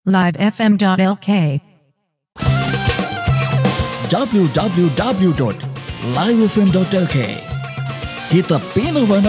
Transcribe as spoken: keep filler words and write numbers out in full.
live f m dot l k w w w dot live f m dot l k Kita pinakawarna